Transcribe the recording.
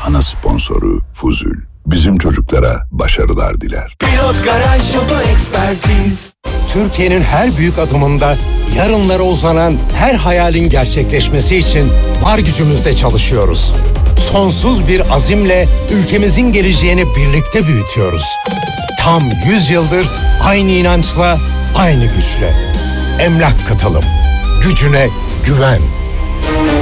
ana sponsoru Fuzul. Bizim çocuklara başarılar diler. Pilot Garaj Oto Ekspertiz. Türkiye'nin her büyük adımında yarınlara uzanan her hayalin gerçekleşmesi için var gücümüzle çalışıyoruz. Sonsuz bir azimle ülkemizin geleceğini birlikte büyütüyoruz. Tam 100 yıldır aynı inançla, aynı güçle. Emlak Katılım. Gücüne güven.